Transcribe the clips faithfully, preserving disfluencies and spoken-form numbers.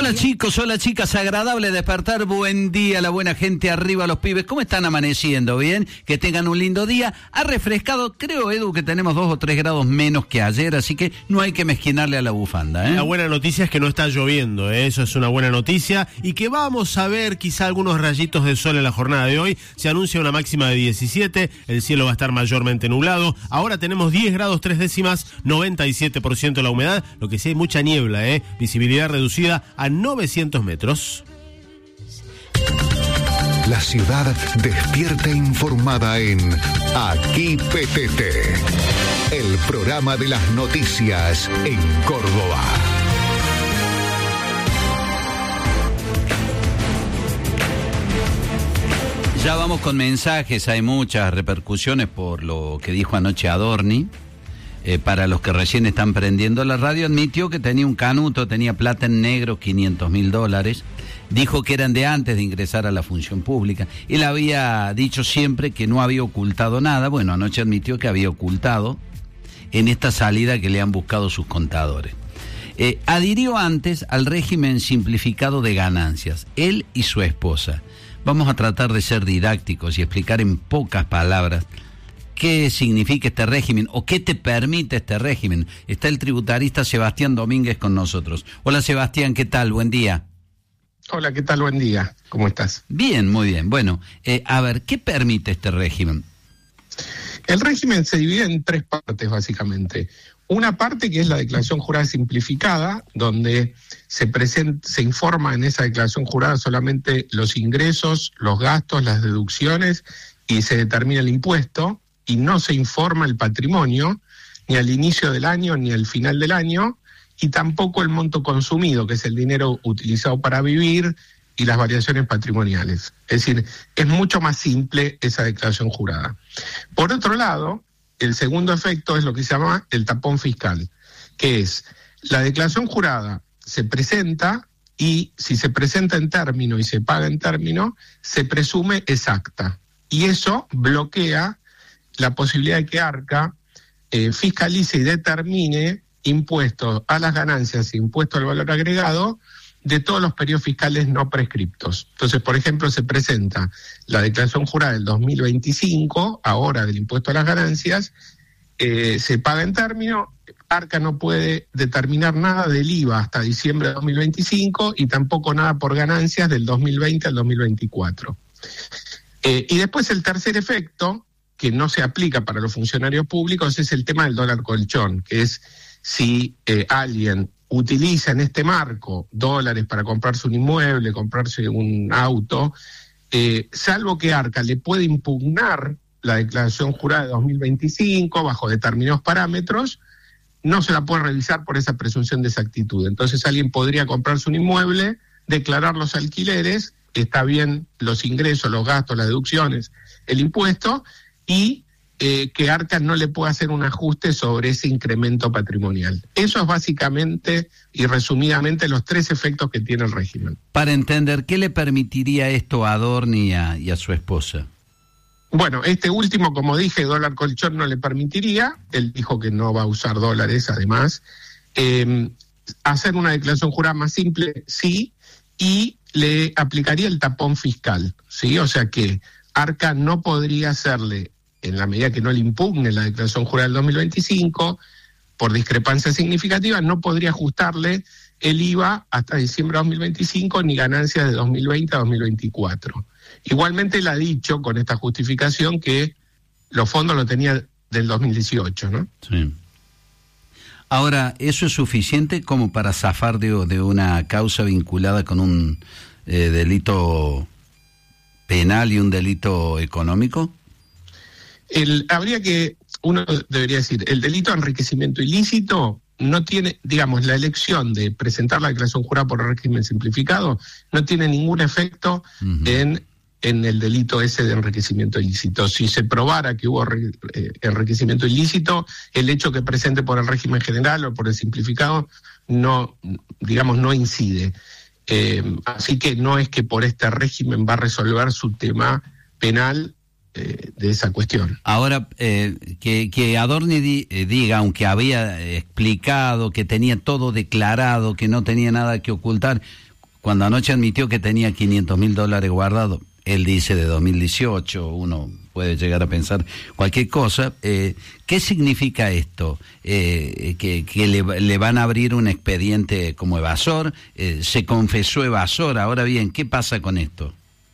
Hola chicos, hola chicas, agradable despertar, buen día, la buena gente arriba, los pibes, ¿cómo están amaneciendo? ¿Bien? Que tengan un lindo día, ha refrescado, creo Edu que tenemos dos o tres grados menos que ayer, así que no hay que mezquinarle a la bufanda, ¿eh? La buena noticia es que no está lloviendo, ¿eh? Eso es una buena noticia, y que vamos a ver quizá algunos rayitos de sol en la jornada de hoy. Se anuncia una máxima de diecisiete, el cielo va a estar mayormente nublado, ahora tenemos diez grados tres décimas, noventa y siete por ciento la humedad, lo que sí hay mucha niebla, ¿eh? Visibilidad reducida a novecientos metros. La ciudad despierta informada en Aquí P T T, el programa de las noticias en Córdoba. Ya vamos con mensajes, hay muchas repercusiones por lo que dijo anoche Adorni. Eh, para los que recién están prendiendo la radio, admitió que tenía un canuto, tenía plata en negro, quinientos mil dólares. Dijo que eran de antes de ingresar a la función pública. Él había dicho siempre que no había ocultado nada. Bueno, anoche admitió que había ocultado en esta salida que le han buscado sus contadores. Eh, adhirió antes al régimen simplificado de ganancias, él y su esposa. Vamos a tratar de ser didácticos y explicar en pocas palabras qué significa este régimen o qué te permite este régimen. Está el tributarista Sebastián Domínguez con nosotros. Hola Sebastián, ¿qué tal? Buen día. Hola, ¿qué tal? Buen día. ¿Cómo estás? Bien, muy bien. Bueno, eh, a ver, ¿qué permite este régimen? El régimen se divide en tres partes, básicamente. Una parte que es la declaración jurada simplificada, donde se presenta, se informa en esa declaración jurada solamente los ingresos, los gastos, las deducciones y se determina el impuesto. Y no se informa el patrimonio, ni al inicio del año, ni al final del año, y tampoco el monto consumido, que es el dinero utilizado para vivir, y las variaciones patrimoniales. Es decir, es mucho más simple esa declaración jurada. Por otro lado, el segundo efecto es lo que se llama el tapón fiscal, que es la declaración jurada se presenta, y si se presenta en término y se paga en término, se presume exacta. Y eso bloquea la posibilidad de que Arca eh, fiscalice y determine impuestos a las ganancias e impuestos al valor agregado de todos los periodos fiscales no prescriptos. Entonces, por ejemplo, se presenta la declaración jurada del dos mil veinticinco, ahora del impuesto a las ganancias, eh, se paga en término, Arca no puede determinar nada del I V A hasta diciembre de dos mil veinticinco y tampoco nada por ganancias del dos mil veinte al dos mil veinticuatro. Eh, y después el tercer efecto, que no se aplica para los funcionarios públicos, es el tema del dólar colchón, que es si eh, alguien utiliza en este marco dólares para comprarse un inmueble, comprarse un auto, eh, salvo que Arca le puede impugnar la declaración jurada de dos mil veinticinco bajo determinados parámetros, no se la puede revisar por esa presunción de exactitud. Entonces alguien podría comprarse un inmueble, declarar los alquileres, está bien los ingresos, los gastos, las deducciones, el impuesto, y eh, que Arca no le pueda hacer un ajuste sobre ese incremento patrimonial. Eso es básicamente y resumidamente los tres efectos que tiene el régimen. Para entender, ¿qué le permitiría esto a Adorni y a, y a su esposa? Bueno, este último, como dije, dólar colchón no le permitiría. Él dijo que no va a usar dólares, además. Eh, hacer una declaración jurada más simple, sí, y le aplicaría el tapón fiscal, ¿sí? O sea que Arca no podría hacerle, en la medida que no le impugne la declaración jurada del dos mil veinticinco, por discrepancia significativa, no podría ajustarle el I V A hasta diciembre de dos mil veinticinco ni ganancias de dos mil veinte a dos mil veinticuatro. Igualmente él ha dicho con esta justificación que los fondos lo tenía del dos mil dieciocho, ¿no? Sí. Ahora, ¿eso es suficiente como para zafar de, de una causa vinculada con un eh, delito penal y un delito económico? El, habría que, uno debería decir, el delito de enriquecimiento ilícito no tiene, digamos, la elección de presentar la declaración jurada por régimen simplificado no tiene ningún efecto uh-huh. en, en el delito ese de enriquecimiento ilícito. Si se probara que hubo re, eh, enriquecimiento ilícito, el hecho que presente por el régimen general o por el simplificado no, digamos, no incide. Eh, así que no es que por este régimen va a resolver su tema penal eh, de esa cuestión. Ahora, eh, que, que Adorni di, eh, diga, aunque había explicado que tenía todo declarado, que no tenía nada que ocultar, cuando anoche admitió que tenía quinientos mil dólares guardados, él dice de dos mil dieciocho, uno puede llegar a pensar cualquier cosa. Eh, ¿Qué significa esto? Eh, que que le, le van a abrir un expediente como evasor, eh, se confesó evasor. Ahora bien, ¿qué pasa con esto?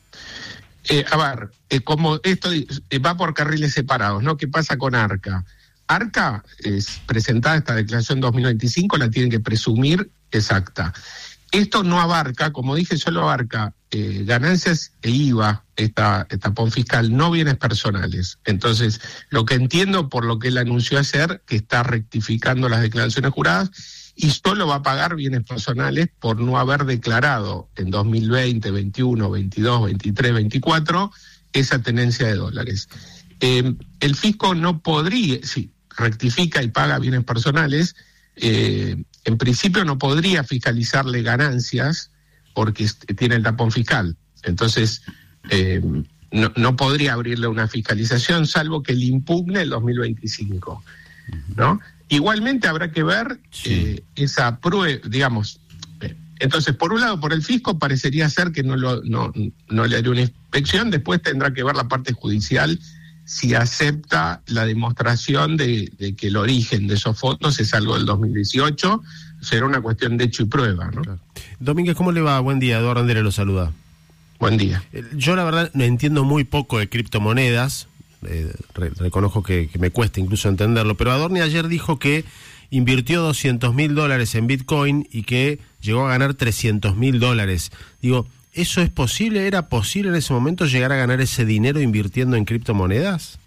Eh, a ver, eh, como esto eh, va por carriles separados, ¿no? ¿Qué pasa con Arca? Arca es presentada esta declaración dos mil veinticinco, la tienen que presumir exacta. Esto no abarca, como dije, solo abarca eh, ganancias e I V A, esta, esta P O N fiscal, no bienes personales. Entonces, lo que entiendo por lo que él anunció ayer, que está rectificando las declaraciones juradas, y solo va a pagar bienes personales por no haber declarado en dos mil veinte, veintiuno, veintidós, veintitrés, veinticuatro esa tenencia de dólares. Eh, el fisco no podría, sí, rectifica y paga bienes personales, eh, en principio no podría fiscalizarle ganancias porque tiene el tapón fiscal. Entonces, eh, no, no podría abrirle una fiscalización salvo que le impugne el dos mil veinticinco, ¿no? Igualmente habrá que ver sí. eh, esa prueba, digamos. Eh, entonces, por un lado, por el fisco parecería ser que no, lo, no, no le haría una inspección, después tendrá que ver la parte judicial si acepta la demostración de, de que el origen de esos fondos es algo del dos mil dieciocho, será una cuestión de hecho y prueba, ¿no? Claro. Domínguez, ¿cómo le va? Buen día, Eduardo Andere lo saluda. Buen día. Yo la verdad no entiendo muy poco de criptomonedas, eh, re, reconozco que, que me cuesta incluso entenderlo, pero Adorni ayer dijo que invirtió doscientos mil dólares en Bitcoin y que llegó a ganar trescientos mil dólares. Digo, ¿eso es posible? ¿Era posible en ese momento llegar a ganar ese dinero invirtiendo en criptomonedas?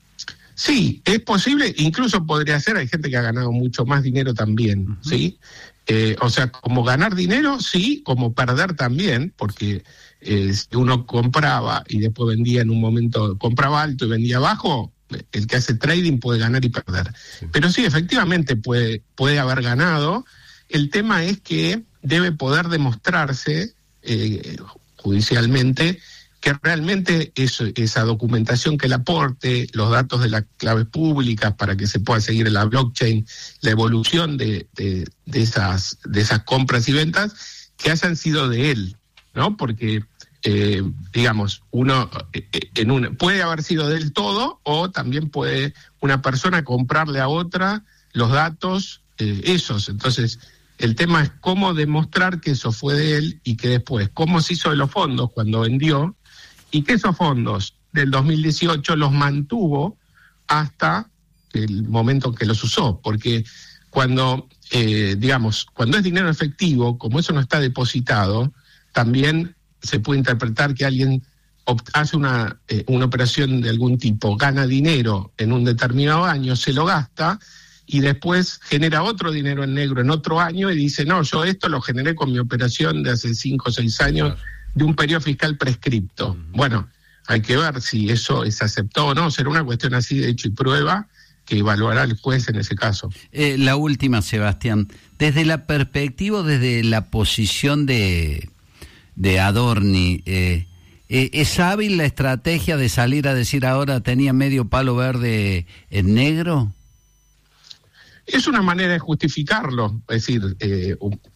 Sí, es posible, incluso podría ser, hay gente que ha ganado mucho más dinero también, uh-huh. ¿sí? Eh, o sea, como ganar dinero, sí, como perder también, porque eh, si uno compraba y después vendía en un momento, compraba alto y vendía bajo, el que hace trading puede ganar y perder. Sí. Pero sí, efectivamente puede, puede haber ganado. El tema es que debe poder demostrarse eh, judicialmente que realmente eso, esa documentación que le aporte, los datos de las claves públicas para que se pueda seguir en la blockchain, la evolución de, de, de, esas, de esas compras y ventas, que hayan sido de él, ¿no? Porque, eh, digamos, uno eh, en un, puede haber sido de él todo, o también puede una persona comprarle a otra los datos, eh, esos. Entonces, el tema es cómo demostrar que eso fue de él y que después, cómo se hizo de los fondos cuando vendió, y que esos fondos del dos mil dieciocho los mantuvo hasta el momento en que los usó, porque cuando, eh, digamos, cuando es dinero efectivo, como eso no está depositado, también se puede interpretar que alguien hace una, eh, una operación de algún tipo, gana dinero en un determinado año, se lo gasta, y después genera otro dinero en negro en otro año y dice, no, yo esto lo generé con mi operación de hace cinco o seis años, claro, de un periodo fiscal prescripto. Uh-huh. Bueno, hay que ver si eso es aceptado o no, será una cuestión así de hecho y prueba que evaluará el juez en ese caso. Eh, la última, Sebastián, desde la perspectiva, desde la posición de, de Adorni, eh, eh, ¿es hábil la estrategia de salir a decir ahora tenía medio palo verde en negro? Es una manera de justificarlo, es decir, eh,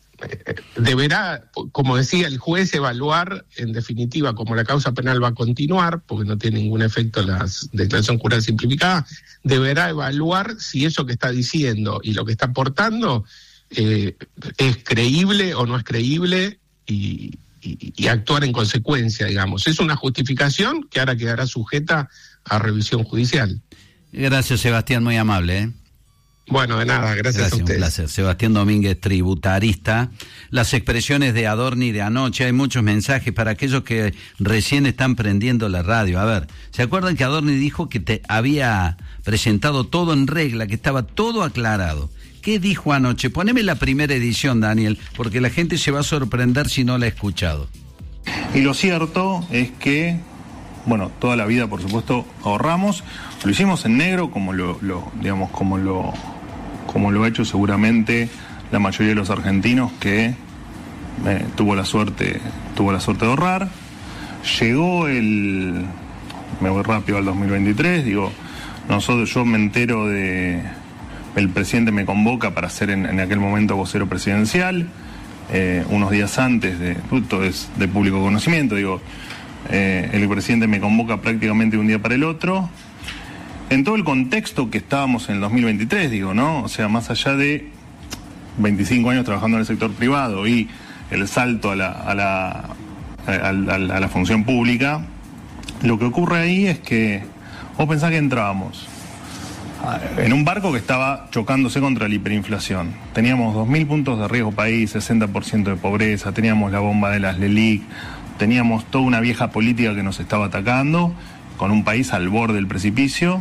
deberá, como decía el juez, evaluar en definitiva como la causa penal va a continuar, porque no tiene ningún efecto la declaración jurada simplificada, deberá evaluar si eso que está diciendo y lo que está aportando eh, es creíble o no es creíble y, y, y actuar en consecuencia, digamos. Es una justificación que ahora quedará sujeta a revisión judicial. Gracias, Sebastián, muy amable, ¿eh? Bueno, de nada, gracias, gracias a ustedes. Un placer. Sebastián Domínguez, tributarista. Las expresiones de Adorni de anoche, hay muchos mensajes para aquellos que recién están prendiendo la radio. A ver, ¿se acuerdan que Adorni dijo que te había presentado todo en regla, que estaba todo aclarado? ¿Qué dijo anoche? Poneme la primera edición, Daniel, porque la gente se va a sorprender si no la ha escuchado. Y lo cierto es que, bueno, toda la vida, por supuesto, ahorramos. Lo hicimos en negro, como lo, lo digamos, como lo... como lo ha hecho seguramente la mayoría de los argentinos que eh, tuvo la suerte tuvo la suerte de ahorrar. Llegó el, me voy rápido al dos mil veintitrés, digo, nosotros, yo me entero de, el presidente me convoca para ser en, en aquel momento vocero presidencial, eh, unos días antes, de, esto es de público conocimiento, digo, eh, el presidente me convoca prácticamente de un día para el otro, en todo el contexto que estábamos en el dos mil veintitrés, digo, ¿no? O sea, más allá de veinticinco años trabajando en el sector privado y el salto a la, a la, a, a, a la función pública, lo que ocurre ahí es que vos pensás que entrábamos en un barco que estaba chocándose contra la hiperinflación. Teníamos dos mil puntos de riesgo país, sesenta por ciento de pobreza, teníamos la bomba de las LELIC, teníamos toda una vieja política que nos estaba atacando, con un país al borde del precipicio,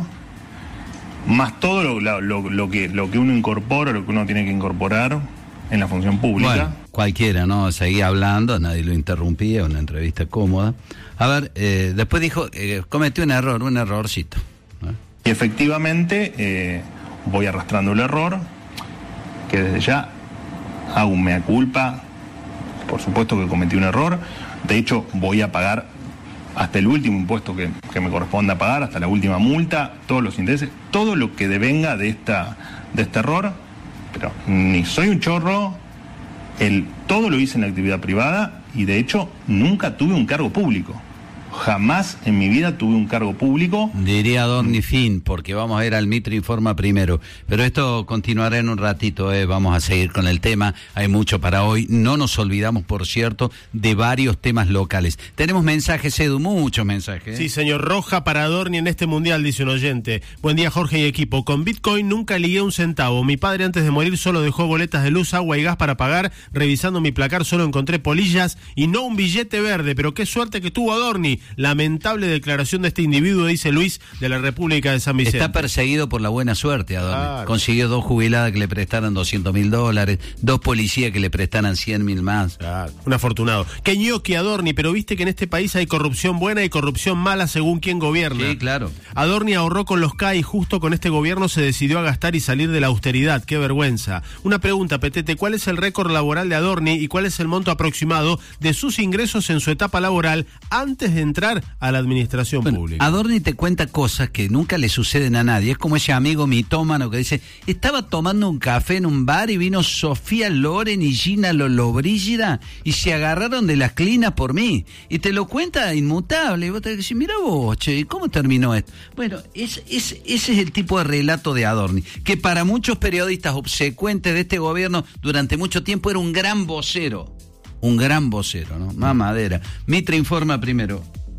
más todo lo, lo, lo, que, lo que uno incorpora, lo que uno tiene que incorporar en la función pública. Bueno, cualquiera, ¿no? Seguía hablando, nadie lo interrumpía, una entrevista cómoda. A ver, eh, después dijo, eh, cometió un error, un errorcito. ¿eh? Y efectivamente, eh, voy arrastrando el error, que desde ya hago un mea culpa, por supuesto que cometí un error, de hecho voy a pagar hasta el último impuesto que, que me corresponda pagar, hasta la última multa, todos los intereses, todo lo que devenga de esta de este error, pero ni soy un chorro, el, todo lo hice en la actividad privada y de hecho nunca tuve un cargo público. Jamás en mi vida tuve un cargo público. Diría Adorni fin, porque vamos a ir al Mitre Informa primero. Pero esto continuará en un ratito, eh. Vamos a seguir con el tema. Hay mucho para hoy. No nos olvidamos, por cierto, de varios temas locales. Tenemos mensajes, Edu, muchos mensajes. ¿eh? Sí, señor. Roja para Adorni en este mundial, dice un oyente. Buen día, Jorge y equipo. Con Bitcoin nunca ligué un centavo. Mi padre antes de morir solo dejó boletas de luz, agua y gas para pagar. Revisando mi placar solo encontré polillas y no un billete verde. Pero qué suerte que tuvo Adorni. Lamentable declaración de este individuo, dice Luis, de la República de San Vicente. Está perseguido por la buena suerte, Adorni. Claro. Consiguió dos jubiladas que le prestaran doscientos mil dólares, dos policías que le prestaran cien mil más. Claro, un afortunado. Qué ñoqui, Adorni, pero viste que en este país hay corrupción buena y corrupción mala según quien gobierna. Sí, claro. Adorni ahorró con los K y justo con este gobierno se decidió a gastar y salir de la austeridad. Qué vergüenza. Una pregunta, Petete, ¿cuál es el récord laboral de Adorni y cuál es el monto aproximado de sus ingresos en su etapa laboral antes de entrar a la administración bueno, pública? Adorni te cuenta cosas que nunca le suceden a nadie. Es como ese amigo mitómano que dice, estaba tomando un café en un bar y vino Sofía Loren y Gina Lollobrigida y se agarraron de las clinas por mí. Y te lo cuenta inmutable. Y vos te decís, mira vos, che, ¿cómo terminó esto? Bueno, es, es, ese es el tipo de relato de Adorni, que para muchos periodistas obsecuentes de este gobierno durante mucho tiempo era un gran vocero. Un gran vocero, ¿no? Mamadera. Mitre Informa primero.